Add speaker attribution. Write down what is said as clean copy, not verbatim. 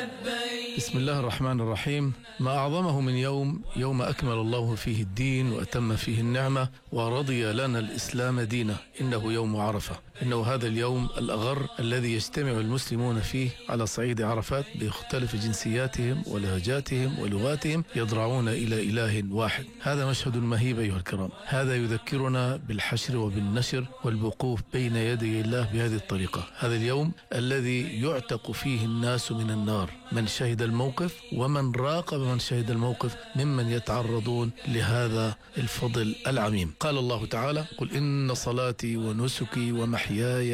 Speaker 1: بسم الله الرحمن الرحيم. ما أعظمه من يوم أكمل الله فيه الدين وأتم فيه النعمة ورضي لنا الإسلام دينا، إنه يوم عرفة. إنه هذا اليوم الأغر الذي يجتمع المسلمون فيه على صعيد عرفات بمختلف جنسياتهم ولهجاتهم ولغاتهم، يضرعون إلى إله واحد. هذا مشهد مهيب أيها الكرام. هذا يذكرنا بالحشر وبالنشر والوقوف بين يدي الله بهذه الطريقة. هذا اليوم الذي يعتق فيه الناس من النار، من شهد الموقف ومن راقب من شهد الموقف ممن يتعرضون لهذا الفضل العميم. قال الله تعالى: قل إن صلاتي ونسكي ومحياي